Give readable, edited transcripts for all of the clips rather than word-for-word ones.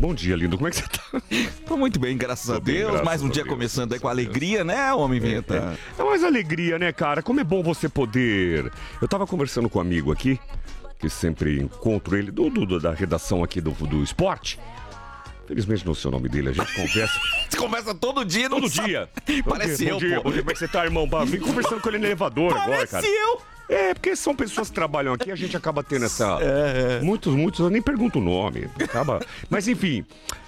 Bom dia, lindo. Como é que você tá? Tô muito bem, graças a Deus. Graças Mais um a dia Deus, começando aí com graças a alegria, né, homem vinheta? É mais alegria, né, cara? Como é bom você poder... Eu tava conversando com um amigo aqui, que sempre encontro ele, da redação aqui do esporte. Felizmente não sei o nome dele, a gente conversa. Você conversa todo dia, não Todo sabe? dia. Parece bom eu, dia, pô. Bom dia, como é que você tá, irmão? Vim conversando com ele no elevador agora, cara. Parece eu. É, porque são pessoas que trabalham aqui, a gente acaba tendo essa... Muitos, eu nem pergunto o nome. Acaba... Mas enfim...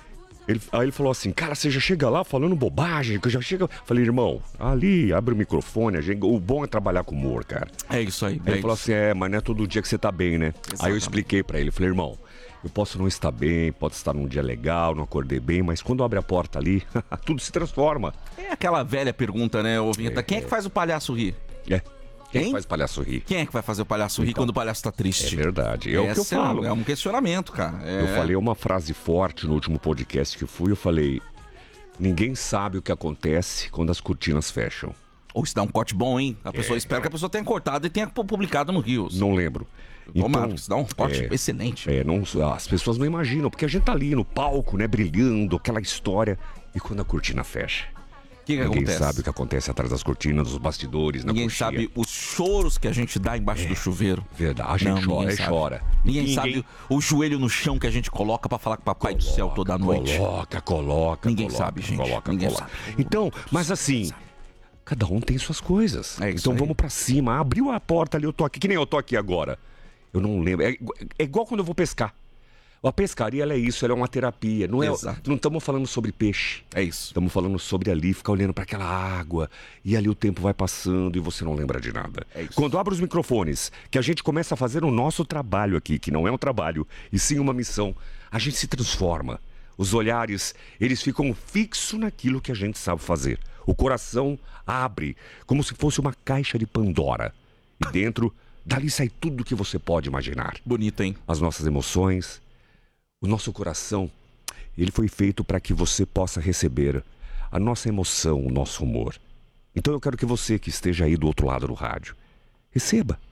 Aí ele falou assim, cara, você já chega lá falando bobagem, que eu já chega... Falei, irmão, ali, abre o microfone, o bom é trabalhar com humor, cara. É isso aí. Ele falou assim, mas não é todo dia que você tá bem, né? Exatamente. Aí eu expliquei pra ele, falei, irmão, eu posso não estar bem, pode estar num dia legal, não acordei bem, mas quando abre a porta ali, tudo se transforma. É aquela velha pergunta, né, ô vinheta? Quem é que faz o palhaço rir? Quem Quem? faz palhaço rir? Quem é que vai fazer o palhaço rir quando o palhaço tá triste? É verdade, é o que eu falo. É um questionamento, cara. Eu falei uma frase forte no último podcast que fui, eu falei, ninguém sabe o que acontece quando as cortinas fecham. Ou se dá um corte bom, hein? A pessoa espera que a pessoa tenha cortado e tenha publicado no Rios. Não lembro. Tomara, se dá um corte excelente. As pessoas não imaginam, porque a gente tá ali no palco, né, brilhando, aquela história, e quando a cortina fecha? O que Ninguém acontece? sabe o que acontece atrás das cortinas, dos bastidores, na Ninguém coxinha. sabe os choros que a gente dá embaixo do chuveiro. Verdade, a gente Não, chora. Ninguém sabe o joelho no chão que a gente coloca pra falar com o papai do céu toda noite. Coloca. Ninguém sabe, gente. Ninguém sabe. Então, mas assim, cada um tem suas coisas. É isso então aí. vamos pra cima. Abriu a porta ali, eu tô aqui, que nem eu tô aqui agora. Eu não lembro. É igual quando eu vou pescar. A pescaria, ela é isso, ela é uma terapia. Não estamos falando sobre peixe. É isso. Estamos falando sobre ali, ficar olhando para aquela água, e ali o tempo vai passando e você não lembra de nada. É isso. Quando abre os microfones, que a gente começa a fazer o nosso trabalho aqui, que não é um trabalho, e sim uma missão, a gente se transforma. Os olhares, eles ficam fixos naquilo que a gente sabe fazer. O coração abre, como se fosse uma caixa de Pandora. E dentro, dali sai tudo que você pode imaginar. Bonito, hein? As nossas emoções... O nosso coração, ele foi feito para que você possa receber a nossa emoção, o nosso humor. Então eu quero que você que esteja aí do outro lado do rádio, receba.